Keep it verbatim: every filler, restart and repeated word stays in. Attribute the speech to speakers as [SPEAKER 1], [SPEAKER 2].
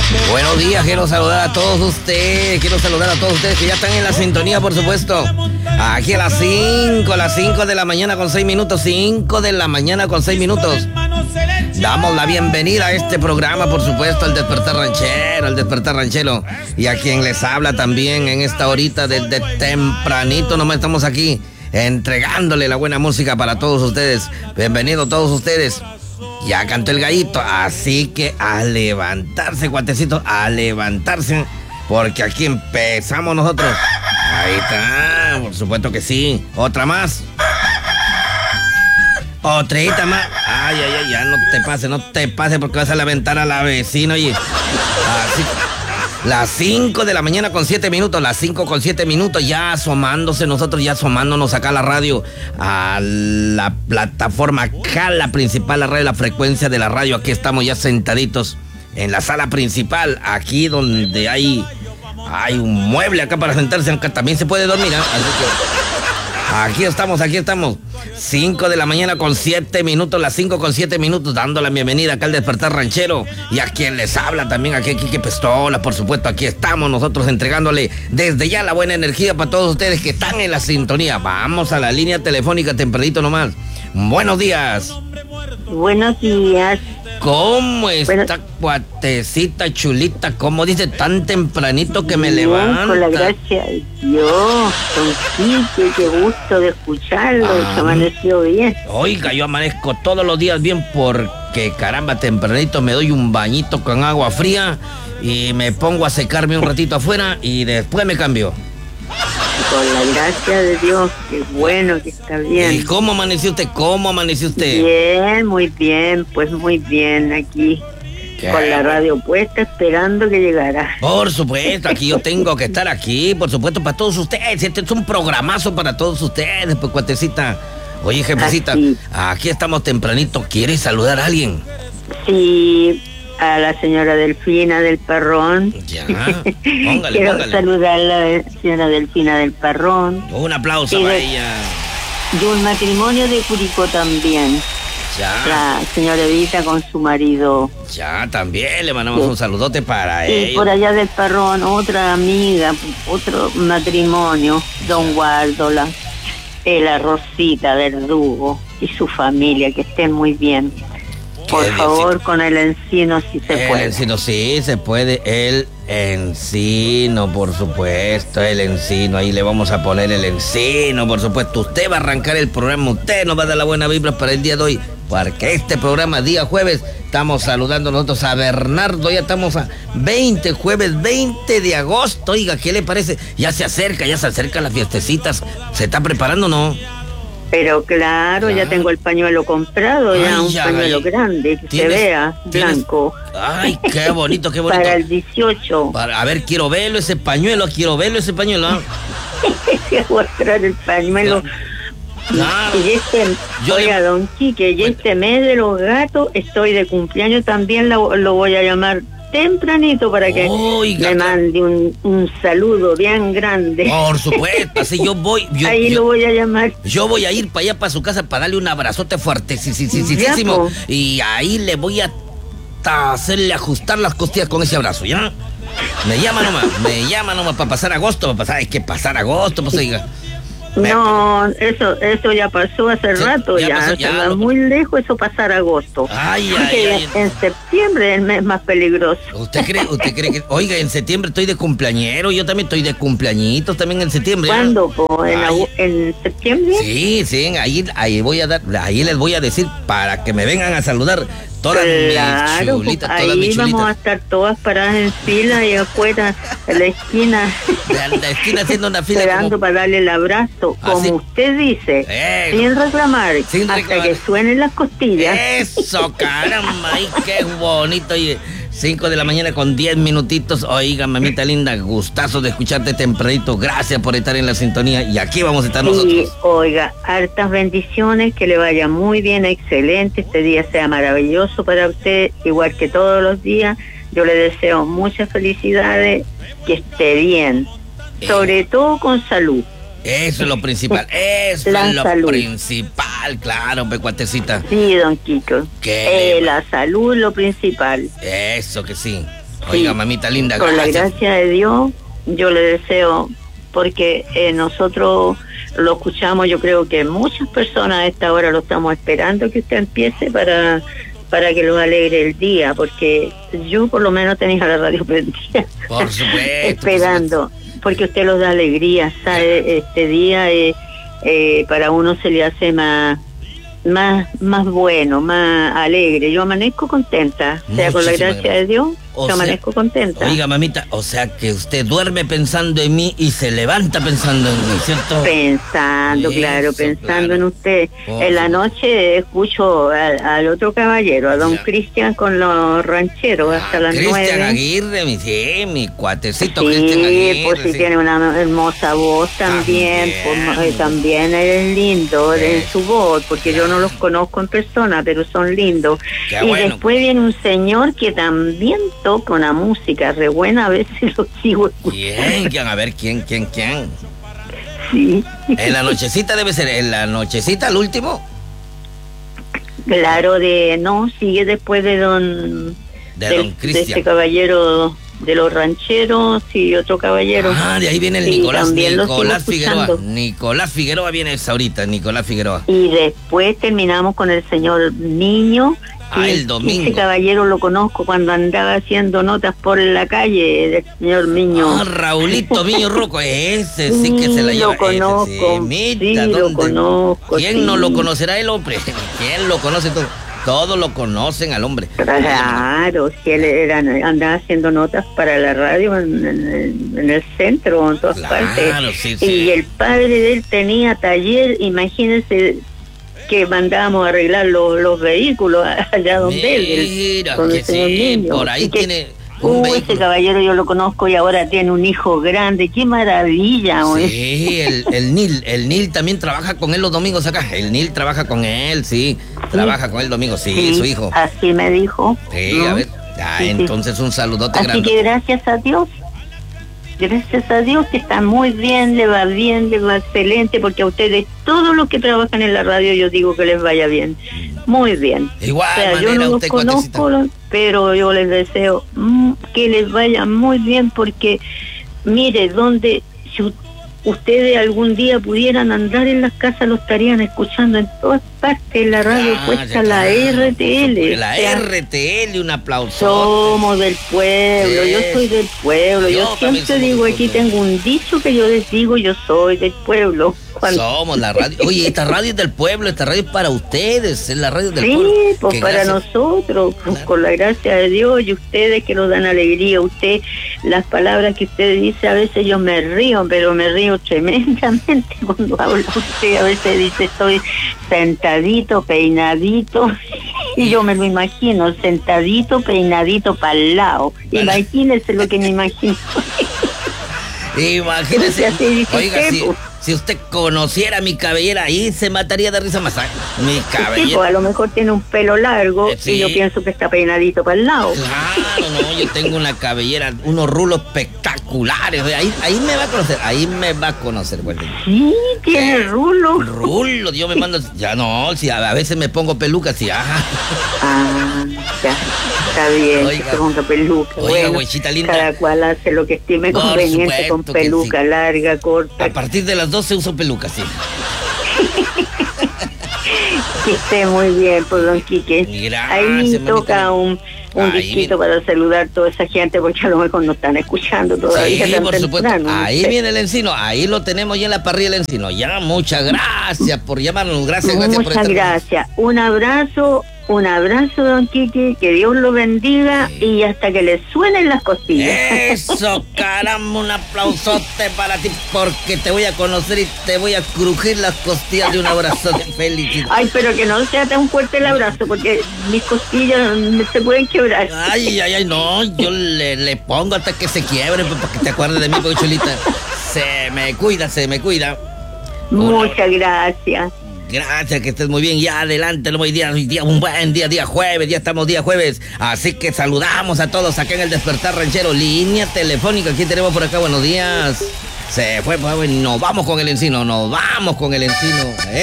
[SPEAKER 1] Buenos días, quiero saludar a todos ustedes, quiero saludar a todos ustedes que ya están en la sintonía, por supuesto. Aquí a las cinco, a las cinco de la mañana con seis minutos, cinco de la mañana con seis minutos. Damos la bienvenida a este programa, por supuesto, al Despertar Ranchero, al Despertar Ranchero. Y a quien les habla también en esta horita desde tempranito, nomás estamos aquí entregándole la buena música para todos ustedes. Bienvenidos todos ustedes. Ya cantó el gallito, así que a levantarse, cuatecitos, a levantarse, porque aquí empezamos nosotros. Ahí está, por supuesto que sí. Otra más. Otrita más. Ay, ay, ay, ya no te pases, no te pases porque vas a levantar a la vecina, oye. Así. Las cinco de la mañana con siete minutos, las cinco con siete minutos, ya asomándose, nosotros ya asomándonos acá a la radio, a la plataforma, acá la principal, la radio, la frecuencia de la radio. Aquí estamos ya sentaditos en la sala principal, aquí donde hay, hay un mueble acá para sentarse, aunque también se puede dormir, ¿eh? Así que aquí estamos, aquí estamos. cinco de la mañana con siete minutos, las cinco con siete minutos, dando la bienvenida acá al Despertar Ranchero. Y a quien les habla también, aquí a Quique Pistola, por supuesto, aquí estamos nosotros entregándole desde ya la buena energía para todos ustedes que están en la sintonía. Vamos a la línea telefónica tempranito nomás. Buenos días.
[SPEAKER 2] Buenos días.
[SPEAKER 1] ¿Cómo está, bueno, cuatecita chulita? ¿Cómo dice tan tempranito que me bien, levanta?
[SPEAKER 2] Con la gracia de Dios, don Quique, qué gusto de escucharlo, ah, se amaneció bien.
[SPEAKER 1] Oiga, yo amanezco todos los días bien porque, caramba, tempranito me doy un bañito con agua fría y me pongo a secarme un ratito afuera y después me cambio.
[SPEAKER 2] Con la gracia de Dios, qué bueno que está bien.
[SPEAKER 1] ¿Y cómo amaneció usted? ¿Cómo amaneció usted?
[SPEAKER 2] Bien, muy bien, pues muy bien, aquí ¿qué? Con la radio puesta esperando que llegara.
[SPEAKER 1] Por supuesto, aquí yo tengo que estar aquí, por supuesto, para todos ustedes. Este es un programazo para todos ustedes, pues, cuatecita. Oye, jefecita, así. Aquí estamos tempranito. ¿Quieres saludar a alguien?
[SPEAKER 2] Sí, a la señora Delfina del Parrón.
[SPEAKER 1] Ya, póngale,
[SPEAKER 2] Quiero
[SPEAKER 1] póngale.
[SPEAKER 2] saludar a la señora Delfina del Parrón.
[SPEAKER 1] Un aplauso
[SPEAKER 2] y
[SPEAKER 1] a
[SPEAKER 2] de,
[SPEAKER 1] ella.
[SPEAKER 2] Y un matrimonio de Curicó también.
[SPEAKER 1] Ya.
[SPEAKER 2] La señora Evita con su marido.
[SPEAKER 1] Ya, también le mandamos sí. un saludote para
[SPEAKER 2] y
[SPEAKER 1] ella.
[SPEAKER 2] Y por allá del Parrón, otra amiga, otro matrimonio, don Guardola, eh, la Rosita Verdugo y su familia, que estén muy bien. Por favor, con el encino si se
[SPEAKER 1] el
[SPEAKER 2] puede.
[SPEAKER 1] El encino sí se puede, el encino, por supuesto, el encino, ahí le vamos a poner el encino, por supuesto. Usted va a arrancar el programa, usted nos va a dar la buena vibra para el día de hoy, porque este programa, día jueves, estamos saludando nosotros a Bernardo, ya estamos a veinte, jueves veinte de agosto, oiga, ¿qué le parece? Ya se acerca, ya se acercan las fiestecitas, ¿se está preparando o no?
[SPEAKER 2] Pero claro, ya tengo el pañuelo comprado, ay, ya un ya, pañuelo ay, grande, que se vea, blanco.
[SPEAKER 1] Ay, qué bonito, qué bonito.
[SPEAKER 2] Para el dieciocho.
[SPEAKER 1] Para, a ver, quiero verlo ese pañuelo, quiero verlo ese pañuelo. ¿eh?
[SPEAKER 2] Voy a mostrar el pañuelo. Claro. Y este, Yo oiga, le... don Quique, y este mes de los gatos estoy de cumpleaños, también lo, lo voy a llamar tempranito para que oiga, me mande un, un saludo bien grande.
[SPEAKER 1] Por supuesto, así yo voy. Yo,
[SPEAKER 2] Ahí
[SPEAKER 1] yo,
[SPEAKER 2] lo voy a llamar.
[SPEAKER 1] Yo voy a ir para allá, para su casa, para darle un abrazote fuerte, sí, sí, sí, sí, sí, sí, y ahí le voy a hacerle ajustar las costillas con ese abrazo, ¿ya? Me llama nomás, me llama nomás para pasar agosto, para pasar, hay que pasar agosto, pues oiga.
[SPEAKER 2] Me... No, eso eso ya pasó hace sí, rato, ya, ya, pasó, ya lo... muy lejos eso pasar agosto.
[SPEAKER 1] Ay, ay, ay,
[SPEAKER 2] en septiembre es el mes más peligroso.
[SPEAKER 1] ¿Usted cree, usted cree que, oiga, en septiembre estoy de cumpleañero, yo también estoy de cumpleañitos también en septiembre?
[SPEAKER 2] ¿Cuándo? ¿En, ¿En septiembre?
[SPEAKER 1] Sí, sí, ahí, ahí voy a dar, ahí les voy a decir para que me vengan a saludar. Todas
[SPEAKER 2] claro,
[SPEAKER 1] mis chulitas,
[SPEAKER 2] ahí
[SPEAKER 1] todas mis chulitas.
[SPEAKER 2] Vamos a estar todas paradas en fila y afuera en la esquina.
[SPEAKER 1] En la esquina haciendo una fila.
[SPEAKER 2] Esperando como... para darle el abrazo, como ¿así? Usted dice, eh, sin reclamar, sin hasta reclamar. Que suenen las costillas.
[SPEAKER 1] Eso, caramba, ay, qué bonito. Y cinco de la mañana con diez minutitos. Oiga, mamita linda, gustazo de escucharte tempranito. Gracias por estar en la sintonía. Y aquí vamos a estar nosotros.
[SPEAKER 2] Y oiga, hartas bendiciones, que le vaya muy bien, excelente. Este día sea maravilloso para usted, igual que todos los días. Yo le deseo muchas felicidades, que esté bien, eh. sobre todo con salud.
[SPEAKER 1] Eso es lo principal, eso la es lo salud. Principal, claro, pecuatecita.
[SPEAKER 2] Sí, don Kiko. Eh, la salud es lo principal.
[SPEAKER 1] Eso que sí. Oiga, sí, mamita linda,
[SPEAKER 2] gracias. Con la gracia de Dios, yo le deseo, porque eh, nosotros lo escuchamos, yo creo que muchas personas a esta hora lo estamos esperando que usted empiece para... para que los alegre el día, porque yo por lo menos tenía la radio prendida.
[SPEAKER 1] Por supuesto.
[SPEAKER 2] Esperando,
[SPEAKER 1] por supuesto. Porque
[SPEAKER 2] usted los da alegría, ¿sabe? Este día eh, eh, para uno se le hace más más más bueno, más alegre. Yo amanezco contenta, o sea, con la gracia gracias. de Dios, o yo sea, amanezco contenta.
[SPEAKER 1] Oiga, mamita, o sea que usted duerme pensando en mí y se levanta pensando en mí, ¿cierto?
[SPEAKER 2] Pensando, Eso, claro, pensando claro. en usted. Oh, en la noche escucho al, al otro caballero, a don Cristian con los rancheros ah, hasta las nueve.
[SPEAKER 1] Cristian Aguirre, mi, sí, mi cuatecito
[SPEAKER 2] sí,
[SPEAKER 1] Cristian Aguirre.
[SPEAKER 2] Pues sí, sí, tiene una hermosa voz también, también, pues, también es lindo sí. en su voz, porque yo no los conozco en persona, pero son lindos. Qué y bueno. Después viene un señor que también toca una música re buena, a veces lo sigo
[SPEAKER 1] escuchando. ¿Quién? A ver, ¿quién, quién, quién?
[SPEAKER 2] Sí.
[SPEAKER 1] En la nochecita debe ser, en la nochecita, el último.
[SPEAKER 2] Claro, de, no, sigue después de don...
[SPEAKER 1] De del, don Cristian.
[SPEAKER 2] De este caballero de los rancheros, sí, otro caballero.
[SPEAKER 1] Ah, de ahí viene el sí, Nicolás, Nicolás Figueroa. Nicolás Figueroa viene esa ahorita, Nicolás Figueroa.
[SPEAKER 2] Y después terminamos con el señor Niño.
[SPEAKER 1] Ah, el domingo.
[SPEAKER 2] Ese caballero lo conozco cuando andaba haciendo notas por la calle del señor Miño.
[SPEAKER 1] Ah, Raulito Miño Rocco, ese sí que se la lleva.
[SPEAKER 2] Lo conozco, ese, sí, Mita, sí lo conozco.
[SPEAKER 1] ¿Quién sí. no lo conocerá el hombre? ¿Quién lo conoce todo? Todos lo conocen al hombre.
[SPEAKER 2] Claro, si él era, andaba haciendo notas para la radio en, en, en el centro, en todas
[SPEAKER 1] claro,
[SPEAKER 2] partes.
[SPEAKER 1] Sí, sí.
[SPEAKER 2] Y el padre de él tenía taller, imagínense, que mandábamos a arreglar los, los vehículos allá donde
[SPEAKER 1] Mira,
[SPEAKER 2] él, donde
[SPEAKER 1] que sí,
[SPEAKER 2] niño.
[SPEAKER 1] por ahí
[SPEAKER 2] que,
[SPEAKER 1] tiene
[SPEAKER 2] uh, ese caballero yo lo conozco y ahora tiene un hijo grande, qué maravilla.
[SPEAKER 1] Sí, el, el Nil, el Nil también trabaja con él los domingos acá, el Nil trabaja con él, sí, trabaja sí. con él domingo, sí, sí, su hijo.
[SPEAKER 2] Así me dijo.
[SPEAKER 1] Sí, ¿no? A ver, ah, sí, entonces un saludote
[SPEAKER 2] así
[SPEAKER 1] grande.
[SPEAKER 2] Así que gracias a Dios. Gracias a Dios que está muy bien, le va bien, le va excelente, porque a ustedes, todos los que trabajan en la radio, yo digo que les vaya bien, muy bien.
[SPEAKER 1] Igual,
[SPEAKER 2] o sea,
[SPEAKER 1] manera,
[SPEAKER 2] yo no los conozco, pero yo les deseo mm, que les vaya muy bien, porque mire, donde si ustedes algún día pudieran andar en las casas, lo estarían escuchando en todas partes, la radio ah, puesta, la R T L.
[SPEAKER 1] La
[SPEAKER 2] o sea,
[SPEAKER 1] R T L, un aplauso.
[SPEAKER 2] Somos del pueblo, sí. yo soy del pueblo, yo, yo siempre digo, aquí tengo un dicho que yo les digo, yo soy del pueblo.
[SPEAKER 1] Cuando... Somos la radio. Oye, esta radio es del pueblo, esta radio es para ustedes, es la radio del
[SPEAKER 2] sí,
[SPEAKER 1] pueblo.
[SPEAKER 2] Sí, pues para gracias... nosotros, pues claro. Con la gracia de Dios y ustedes que nos dan alegría. Usted, las palabras que usted dice, a veces yo me río, pero me río tremendamente cuando habla usted. A veces dice, estoy sentadito, peinadito, y yo me lo imagino, sentadito, peinadito para el lado. Imagínese lo que me imagino.
[SPEAKER 1] Imagínese, oiga, si, si usted conociera mi cabellera, ahí se mataría de risa más. Mi cabellera.
[SPEAKER 2] Sí, pues a lo mejor tiene un pelo largo eh, sí. y yo pienso que está peinadito para el lado.
[SPEAKER 1] Claro, no, yo tengo una cabellera, unos rulos espectaculares. Ahí, ahí me va a conocer, ahí me va a conocer, güey.
[SPEAKER 2] Sí, tiene eh, rulos.
[SPEAKER 1] Rulos, yo me mando, ya no, si a, a veces me pongo pelucas, sí, ajá.
[SPEAKER 2] Ah, ya. Está bien, oiga, que se ponga peluca.
[SPEAKER 1] Oiga,
[SPEAKER 2] bueno,
[SPEAKER 1] linda.
[SPEAKER 2] Cada cual hace lo que estime
[SPEAKER 1] Por
[SPEAKER 2] conveniente con peluca sí. larga, corta.
[SPEAKER 1] A partir de las doce uso peluca, sí.
[SPEAKER 2] Que esté muy bien, pues, don Quique.
[SPEAKER 1] Gracias,
[SPEAKER 2] ahí toca un, un disquito para saludar a toda esa gente, porque a lo mejor no están escuchando todavía.
[SPEAKER 1] Sí,
[SPEAKER 2] tan
[SPEAKER 1] por supuesto.
[SPEAKER 2] temprano,
[SPEAKER 1] Ahí
[SPEAKER 2] no sé.
[SPEAKER 1] viene el encino, ahí lo tenemos ya en la parrilla del encino. Ya, muchas gracias por llamarnos. Gracias, gracias
[SPEAKER 2] muchas
[SPEAKER 1] por estar.
[SPEAKER 2] gracias. Un abrazo. Un abrazo, don Quique, que Dios lo bendiga sí. y hasta que le suenen las costillas.
[SPEAKER 1] Eso, caramba, un aplausote para ti, porque te voy a conocer y te voy a crujir las costillas de un abrazo de felicidad.
[SPEAKER 2] Ay, pero que no sea tan fuerte el abrazo, porque mis costillas se pueden quebrar.
[SPEAKER 1] Ay, ay, ay, no, yo le, le pongo hasta que se quiebren, para que te acuerdes de mí, porque Cholita, se me cuida, se me cuida.
[SPEAKER 2] Muchas Uno. gracias.
[SPEAKER 1] Gracias, que estés muy bien. Ya adelante, hoy día, hoy día, un buen día, día jueves, ya estamos día jueves. Así que saludamos a todos acá en el Despertar Ranchero. Línea telefónica, aquí tenemos por acá, buenos días. Se fue, pues, nos vamos con el encino, nos vamos con el encino. ¿Eh?